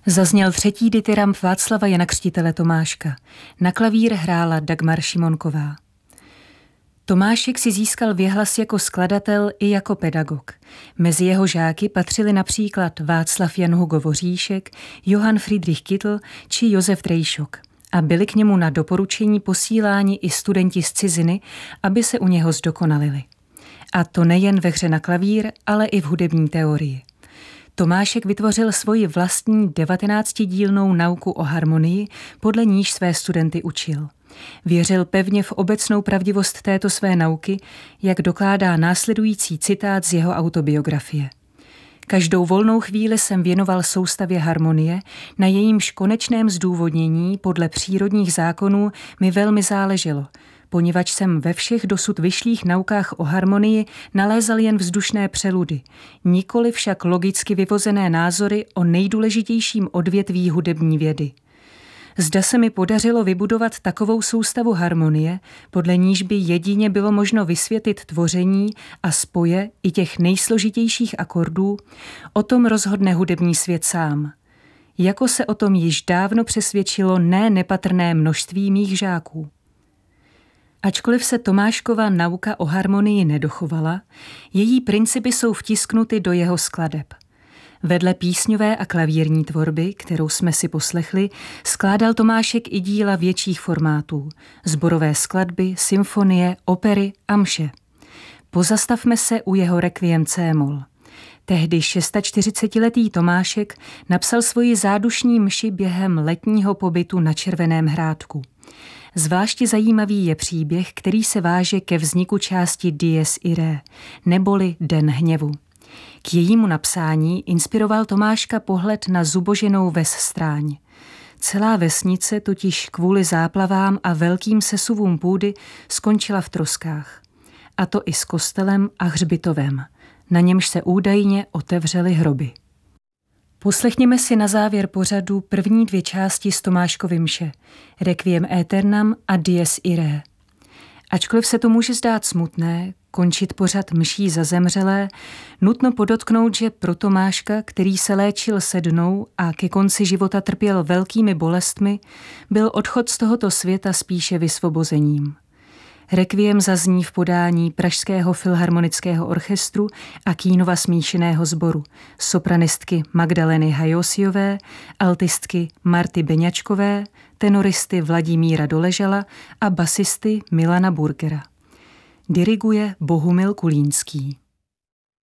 Zazněl třetí dithyramb Václava Jana Křtitele Tomáška. Na klavír hrála Dagmar Šimonková. Tomášek si získal věhlas jako skladatel i jako pedagog. Mezi jeho žáky patřili například Václav Jan Hugo Voříšek, Johann Friedrich Kittl či Josef Drejšok. A byli k němu na doporučení posíláni i studenti z ciziny, aby se u něho zdokonalili. A to nejen ve hře na klavír, ale i v hudební teorii. Tomášek vytvořil svoji vlastní 19dílnou nauku o harmonii, podle níž své studenty učil. Věřil pevně v obecnou pravdivost této své nauky, jak dokládá následující citát z jeho autobiografie. Každou volnou chvíli jsem věnoval soustavě harmonie, na jejímž konečném zdůvodnění podle přírodních zákonů mi velmi záleželo, poněvadž jsem ve všech dosud vyšlých naukách o harmonii nalézal jen vzdušné přeludy, nikoli však logicky vyvozené názory o nejdůležitějším odvětví hudební vědy. Zda se mi podařilo vybudovat takovou soustavu harmonie, podle níž by jedině bylo možno vysvětlit tvoření a spoje i těch nejsložitějších akordů, o tom rozhodne hudební svět sám. Jako se o tom již dávno přesvědčilo nepatrné množství mých žáků. Ačkoliv se Tomáškova nauka o harmonii nedochovala, její principy jsou vtisknuty do jeho skladeb. Vedle písňové a klavírní tvorby, kterou jsme si poslechli, skládal Tomášek i díla větších formátů, sborové skladby, symfonie, opery a mše. Pozastavme se u jeho Requiem C-moll. Tehdy 46letý Tomášek napsal svoji zádušní mši během letního pobytu na Červeném Hrádku. Zvláště zajímavý je příběh, který se váže ke vzniku části Dies Irae, neboli Den hněvu. K jejímu napsání inspiroval Tomáška pohled na zuboženou ves Stráň. Celá vesnice totiž kvůli záplavám a velkým sesuvům půdy skončila v troskách. A to i s kostelem a hřbitovem. Na němž se údajně otevřely hroby. Poslechněme si na závěr pořadu první dvě části z Tomáškovy mše, Requiem aeternam a Dies Irae. Ačkoliv se to může zdát smutné, končit pořad mší za zemřelé, nutno podotknout, že pro Tomáška, který se léčil sednou a ke konci života trpěl velkými bolestmi, byl odchod z tohoto světa spíše vysvobozením. Requiem zazní v podání Pražského filharmonického orchestru a Kínova smíšeného sboru, sopranistky Magdaleny Hajosiové, altistky Marty Beňačkové, tenoristy Vladimíra Doležala a basisty Milana Burgera. Diriguje Bohumil Kulínský.